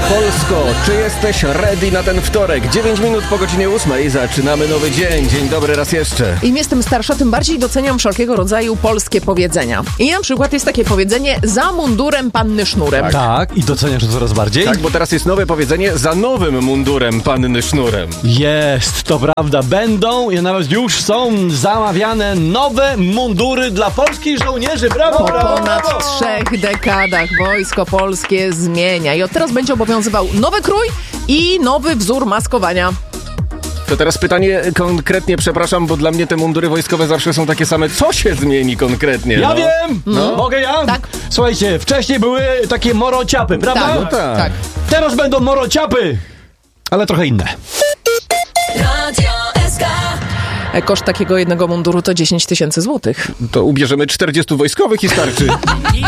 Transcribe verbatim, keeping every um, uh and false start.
Polsko, czy jesteś ready na ten wtorek? dziewięć minut po godzinie ósmej zaczynamy nowy dzień. Dzień dobry raz jeszcze. Im jestem starsza, tym bardziej doceniam wszelkiego rodzaju polskie powiedzenia. I na przykład jest takie powiedzenie: za mundurem panny sznurem. Tak, tak. I doceniasz to coraz bardziej? Tak, bo teraz jest nowe powiedzenie: za nowym mundurem panny sznurem. Jest, to prawda. Będą i nawet już są zamawiane nowe mundury dla polskich żołnierzy. Brawo, Po brawo, ponad brawo. trzech dekadach Wojsko Polskie zmienia i od teraz będzie obowiązywał nowy krój i nowy wzór maskowania. To teraz pytanie konkretnie, przepraszam, bo dla mnie te mundury wojskowe zawsze są takie same. Co się zmieni konkretnie? Ja no? wiem! No. Mogę ja? Tak. Słuchajcie, wcześniej były takie morociapy, prawda? Tak, No tak. tak. Teraz będą morociapy, ale trochę inne. Radio S K. E, Koszt takiego jednego munduru to dziesięć tysięcy złotych. To ubierzemy czterdziestu wojskowych i starczy.